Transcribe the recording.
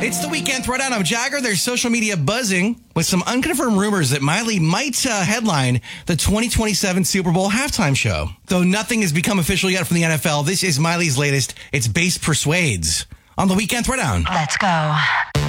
It's the Weekend Throwdown. I'm Jagger. There's social media buzzing with some unconfirmed rumors that Miley might headline the 2027 Super Bowl halftime show. Though nothing has become official yet from the NFL, this is Miley's latest. It's Bass Persuades on the Weekend Throwdown. Let's go.